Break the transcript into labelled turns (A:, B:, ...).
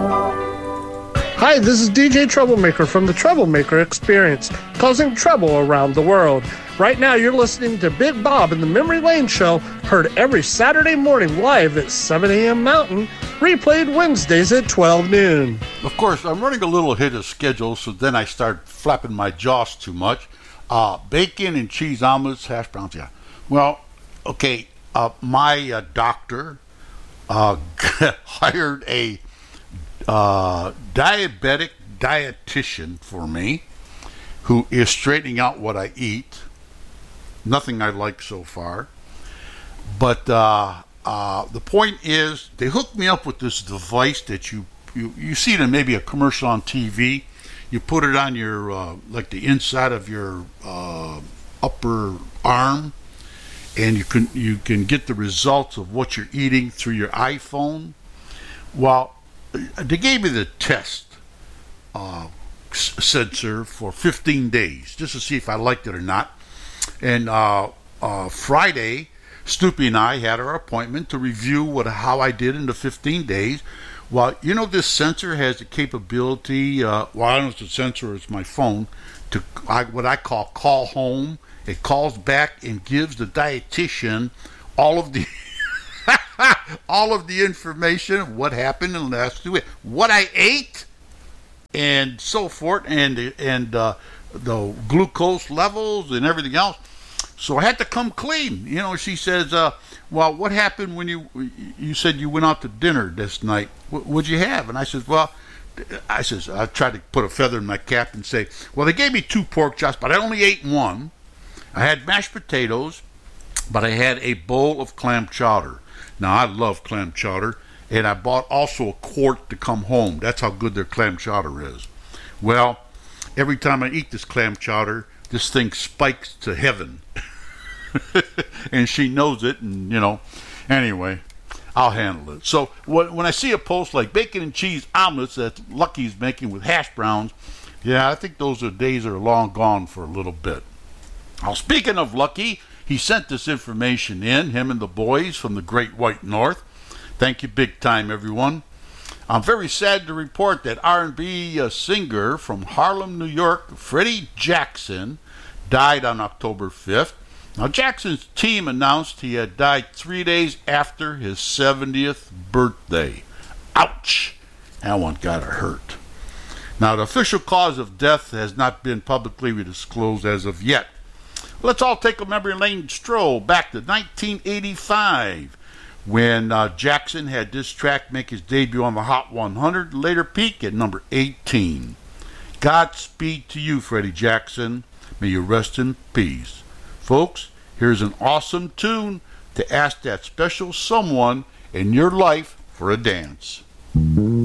A: Hi, this is DJ Troublemaker from the Troublemaker Experience, causing trouble around the world. Right now, you're listening to Big Bob in the Memory Lane Show, heard every Saturday morning live at 7 a.m. Mountain, replayed Wednesdays at 12 noon.
B: Of course, I'm running a little ahead of schedule, so then I start flapping my jaws too much. Bacon and cheese omelets, hash browns, yeah. Well, okay, my doctor hired a diabetic dietitian for me who is straightening out what I eat. Nothing I like so far. But the point is, they hooked me up with this device that you see it in maybe a commercial on TV. You put it on your, like the inside of your upper arm, and you can get the results of what you're eating through your iPhone. Well, they gave me the test sensor for 15 days just to see if I liked it or not. And Friday, Snoopy and I had our appointment to review how I did in the 15 days. Well, you know, this sensor has the capability, I don't know if it's a sensor or it's my phone, to what I call home. It calls back and gives the dietitian all of the all of the information of what happened in the last 2 weeks, what I ate, and so forth, and the glucose levels and everything else. So I had to come clean. You know, she says, well, what happened when you said you went out to dinner this night? What'd you have? And I said, I tried to put a feather in my cap and say, well, they gave me 2 pork chops, but I only ate 1. I had mashed potatoes, but I had a bowl of clam chowder. Now, I love clam chowder, and I bought also a quart to come home. That's how good their clam chowder is. Well, every time I eat this clam chowder, this thing spikes to heaven. And she knows it, and, you know, anyway, I'll handle it. So when I see a post like bacon and cheese omelets that Lucky's making with hash browns, yeah, I think those days are long gone for a little bit. Now, speaking of Lucky, he sent this information in, him and the boys from the Great White North. Thank you big time, everyone. I'm very sad to report that R&B singer from Harlem, New York, Freddie Jackson, died on October 5th. Now, Jackson's team announced he had died 3 days after his 70th birthday. Ouch! That one got hurt. Now, the official cause of death has not been publicly disclosed as of yet. Let's all take a memory lane stroll back to 1985 when Jackson had this track make his debut on the Hot 100, later peak at number 18. Godspeed to you, Freddie Jackson. May you rest in peace. Folks, here's an awesome tune to ask that special someone in your life for a dance.